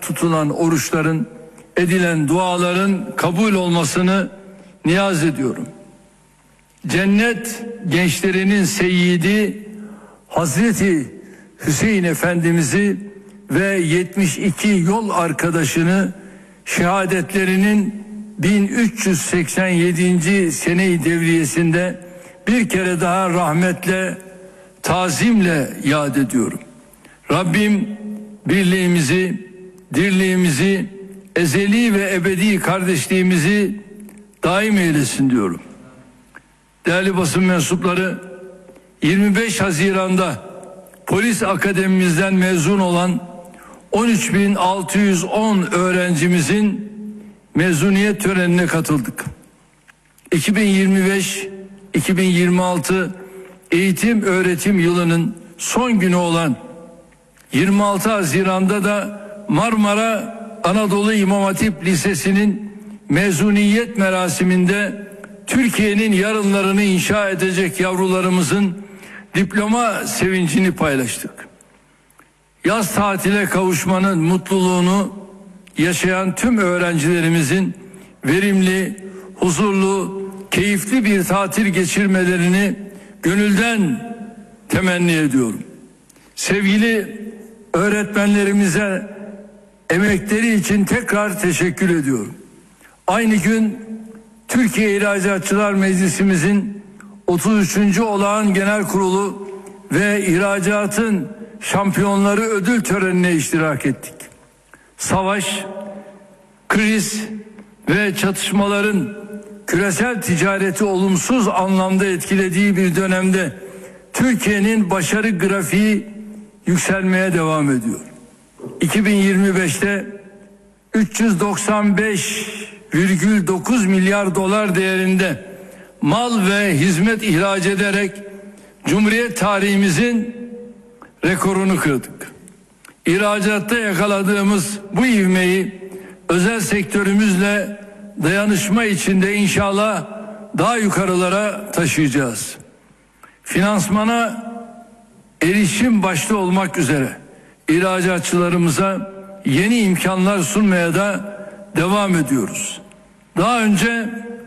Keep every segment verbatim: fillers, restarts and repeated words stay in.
tutulan oruçların, edilen duaların kabul olmasını niyaz ediyorum. Cennet gençlerinin seyyidi Hazreti Hüseyin Efendimiz'i ve yetmiş iki yol arkadaşını şehadetlerinin bin üç yüz seksen yedinci sene-i devriyesinde bir kere daha rahmetle, tazimle yad ediyorum. Rabbim birliğimizi, dirliğimizi, ezeli ve ebedi kardeşliğimizi daim eylesin diyorum. Değerli basın mensupları, yirmi beş Haziran'da Polis Akademimizden mezun olan on üç bin altı yüz on öğrencimizin mezuniyet törenine katıldık. iki bin yirmi beş iki bin yirmi altı eğitim öğretim yılının son günü olan yirmi altı Haziran'da da Marmara Anadolu İmam Hatip Lisesi'nin mezuniyet merasiminde Türkiye'nin yarınlarını inşa edecek yavrularımızın diploma sevincini paylaştık. Yaz tatile kavuşmanın mutluluğunu yaşayan tüm öğrencilerimizin verimli, huzurlu, keyifli bir tatil geçirmelerini gönülden temenni ediyorum. Sevgili öğretmenlerimize emekleri için tekrar teşekkür ediyorum. Aynı gün Türkiye İhracatçılar Meclisimizin otuz üçüncü olağan genel kurulu ve ihracatın şampiyonları ödül törenine iştirak ettik. Savaş, kriz ve çatışmaların küresel ticareti olumsuz anlamda etkilediği bir dönemde Türkiye'nin başarı grafiği yükselmeye devam ediyor. iki bin yirmi beşte üç yüz doksan beş virgül dokuz milyar dolar değerinde mal ve hizmet ihraç ederek Cumhuriyet tarihimizin rekorunu kırdık. İhracatta yakaladığımız bu ivmeyi özel sektörümüzle dayanışma içinde inşallah daha yukarılara taşıyacağız. Finansmana erişim başta olmak üzere ihracatçılarımıza yeni imkanlar sunmaya da devam ediyoruz. Daha önce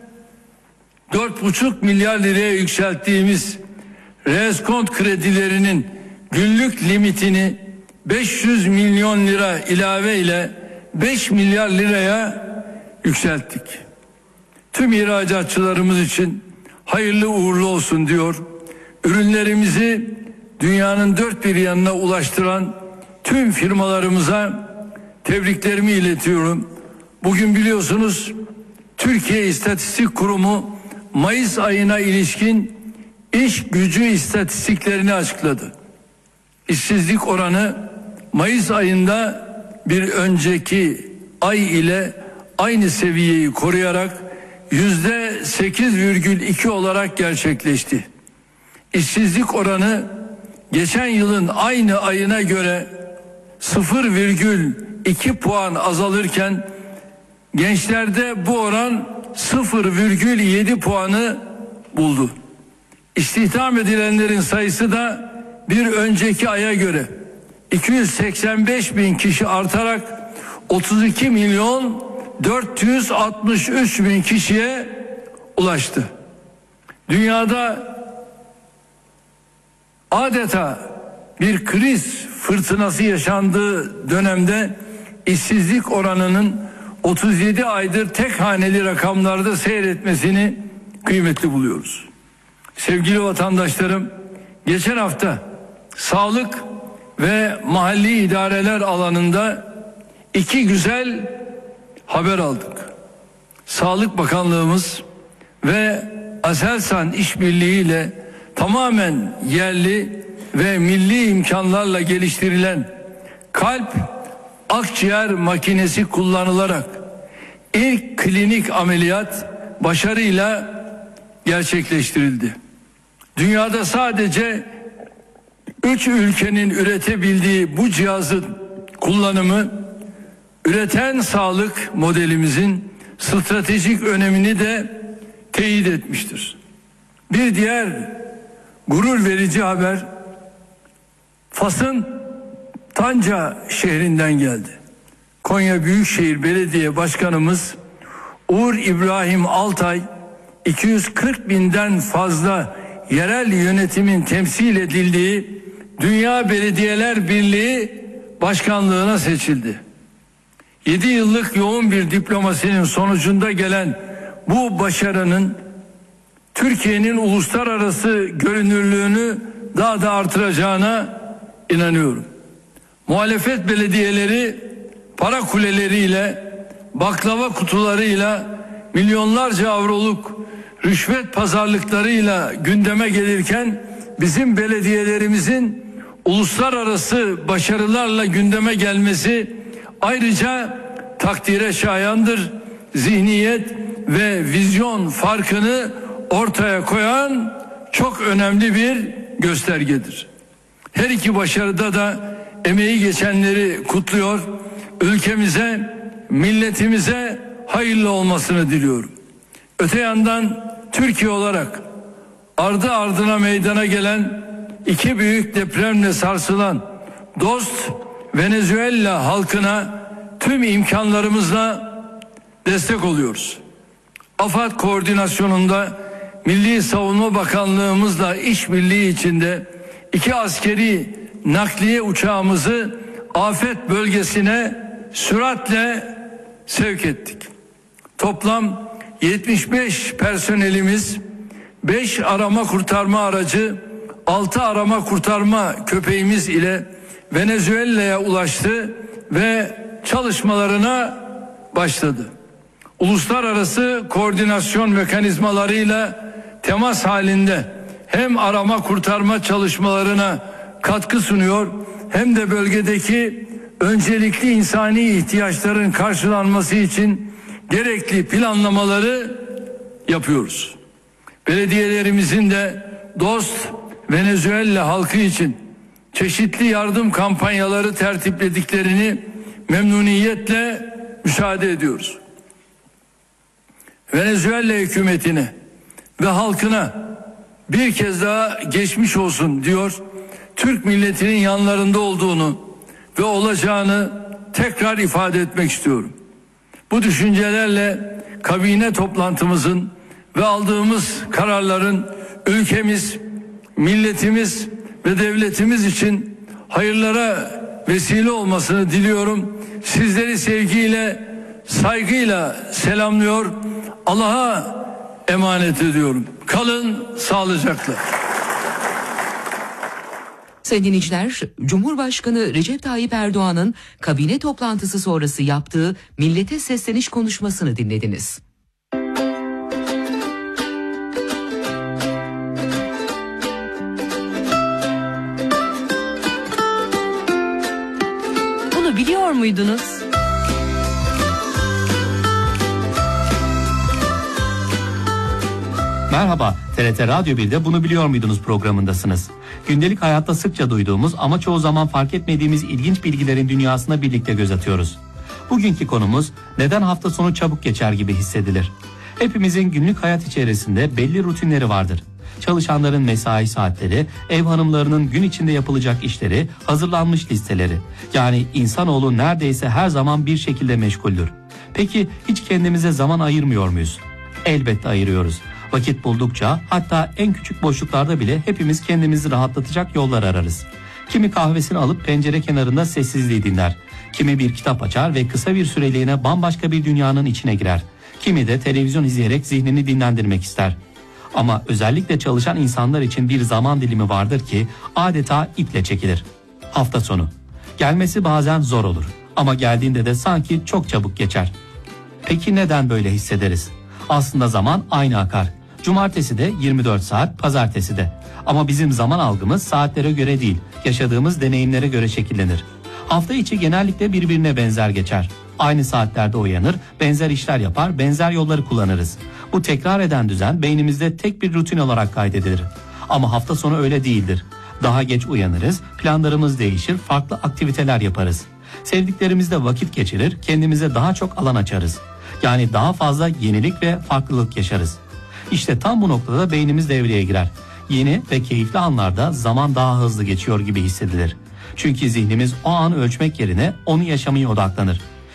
dört buçuk milyar liraya yükselttiğimiz reskont kredilerinin günlük limitini beş yüz milyon lira ilave ile beş milyar liraya yükselttik. Tüm ihracatçılarımız için hayırlı uğurlu olsun diyor. Ürünlerimizi dünyanın dört bir yanına ulaştıran tüm firmalarımıza tebriklerimi iletiyorum. Bugün biliyorsunuz Türkiye İstatistik Kurumu Mayıs ayına ilişkin iş gücü istatistiklerini açıkladı. İşsizlik oranı Mayıs ayında bir önceki ay ile aynı seviyeyi koruyarak yüzde sekiz virgül iki olarak gerçekleşti. İşsizlik oranı geçen yılın aynı ayına göre sıfır virgül iki puan azalırken gençlerde bu oran sıfır virgül yedi puanı buldu. İstihdam edilenlerin sayısı da bir önceki aya göre iki yüz seksen beş bin kişi artarak otuz iki milyon dört yüz altmış üç bin kişiye ulaştı. Dünyada adeta bir kriz fırtınası yaşandığı dönemde işsizlik oranının otuz yedi aydır tek haneli rakamlarda seyretmesini kıymetli buluyoruz. Sevgili vatandaşlarım, geçen hafta sağlık ve mahalli idareler alanında iki güzel haber aldık. Sağlık Bakanlığımız ve Aselsan işbirliğiyle tamamen yerli ve milli imkanlarla geliştirilen kalp akciğer makinesi kullanılarak ilk klinik ameliyat başarıyla gerçekleştirildi. Dünyada sadece üç ülkenin üretebildiği bu cihazın kullanımı üreten sağlık modelimizin stratejik önemini de teyit etmiştir. Bir diğer gurur verici haber Fas'ın Tanca şehrinden geldi. Konya Büyükşehir Belediye Başkanımız Uğur İbrahim Altay, iki yüz kırk binden fazla yerel yönetimin temsil edildiği Dünya Belediyeler Birliği Başkanlığına seçildi. yedi yıllık yoğun bir diplomasinin sonucunda gelen bu başarının Türkiye'nin uluslararası görünürlüğünü daha da artıracağına inanıyorum. Muhalefet belediyeleri para kuleleriyle, baklava kutularıyla, milyonlarca avroluk rüşvet pazarlıklarıyla gündeme gelirken bizim belediyelerimizin uluslararası başarılarla gündeme gelmesi ayrıca takdire şayandır. Zihniyet ve vizyon farkını ortaya koyan çok önemli bir göstergedir. Her iki başarıda da emeği geçenleri kutluyor. Ülkemize, milletimize hayırlı olmasını diliyorum. Öte yandan Türkiye olarak ardı ardına meydana gelen iki büyük depremle sarsılan dost Venezuela halkına tüm imkanlarımızla destek oluyoruz. AFAD koordinasyonunda Milli Savunma Bakanlığımızla işbirliği içinde iki askeri nakliye uçağımızı afet bölgesine süratle sevk ettik. Toplam yetmiş beş personelimiz, beş arama kurtarma aracı, altı arama kurtarma köpeğimiz ile Venezuela'ya ulaştı ve çalışmalarına başladı. Uluslararası koordinasyon mekanizmalarıyla temas halinde hem arama kurtarma çalışmalarına katkı sunuyor hem de bölgedeki öncelikli insani ihtiyaçların karşılanması için gerekli planlamaları yapıyoruz. Belediyelerimizin de dost Venezuela halkı için çeşitli yardım kampanyaları tertiplediklerini memnuniyetle müşahede ediyoruz. Venezuela hükümetine ve halkına bir kez daha geçmiş olsun diyor. Türk milletinin yanlarında olduğunu ve olacağını tekrar ifade etmek istiyorum. Bu düşüncelerle kabine toplantımızın ve aldığımız kararların ülkemiz, milletimiz ve devletimiz için hayırlara vesile olmasını diliyorum. Sizleri sevgiyle, saygıyla selamlıyor. Allah'a emanet ediyorum. Kalın sağlıcakla. Sayın dinleyiciler, Cumhurbaşkanı Recep Tayyip Erdoğan'ın kabine toplantısı sonrası yaptığı millete sesleniş konuşmasını dinlediniz. Bunu biliyor muydunuz? Merhaba, T R T Radyo birde Bunu Biliyor Muydunuz programındasınız. Gündelik hayatta sıkça duyduğumuz ama çoğu zaman fark etmediğimiz ilginç bilgilerin dünyasına birlikte göz atıyoruz. Bugünkü konumuz neden hafta sonu çabuk geçer gibi hissedilir. Hepimizin günlük hayat içerisinde belli rutinleri vardır. Çalışanların mesai saatleri, ev hanımlarının gün içinde yapılacak işleri, hazırlanmış listeleri. Yani insanoğlu neredeyse her zaman bir şekilde meşguldür. Peki hiç kendimize zaman ayırmıyor muyuz? Elbette ayırıyoruz. Vakit buldukça, hatta en küçük boşluklarda bile hepimiz kendimizi rahatlatacak yollar ararız. Kimi kahvesini alıp pencere kenarında sessizliği dinler. Kimi bir kitap açar ve kısa bir süreliğine bambaşka bir dünyanın içine girer. Kimi de televizyon izleyerek zihnini dinlendirmek ister. Ama özellikle çalışan insanlar için bir zaman dilimi vardır ki adeta iple çekilir. Hafta sonu. Gelmesi bazen zor olur ama geldiğinde de sanki çok çabuk geçer. Peki neden böyle hissederiz? Aslında zaman aynı akar. Cumartesi de yirmi dört saat, pazartesi de. Ama bizim zaman algımız saatlere göre değil, yaşadığımız deneyimlere göre şekillenir. Hafta içi genellikle birbirine benzer geçer. Aynı saatlerde uyanır, benzer işler yapar, benzer yolları kullanırız. Bu tekrar eden düzen beynimizde tek bir rutin olarak kaydedilir. Ama hafta sonu öyle değildir. Daha geç uyanırız, planlarımız değişir, farklı aktiviteler yaparız. Sevdiklerimizle vakit geçirir, kendimize daha çok alan açarız. Yani daha fazla yenilik ve farklılık yaşarız. İşte tam bu noktada beynimiz devreye girer. Yeni ve keyifli anlarda zaman daha hızlı geçiyor gibi hissedilir. Çünkü zihnimiz o anı ölçmek yerine onu yaşamaya odaklanır.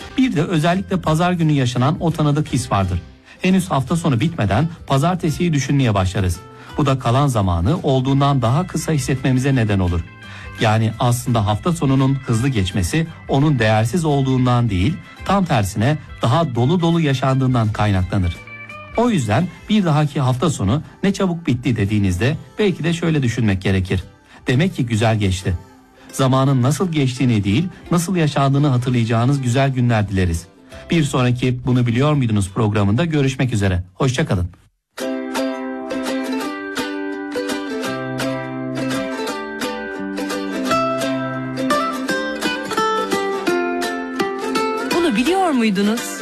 Bir de özellikle pazar günü yaşanan o tanıdık his vardır. Henüz hafta sonu bitmeden pazartesiyi düşünmeye başlarız. Bu da kalan zamanı olduğundan daha kısa hissetmemize neden olur. Yani aslında hafta sonunun hızlı geçmesi onun değersiz olduğundan değil, tam tersine daha dolu dolu yaşandığından kaynaklanır. O yüzden bir dahaki hafta sonu ne çabuk bitti dediğinizde belki de şöyle düşünmek gerekir. Demek ki güzel geçti. Zamanın nasıl geçtiğini değil, nasıl yaşandığını hatırlayacağınız güzel günler dileriz. Bir sonraki Bunu Biliyor Muydunuz programında görüşmek üzere. Hoşça kalın. Bunu biliyor muydunuz?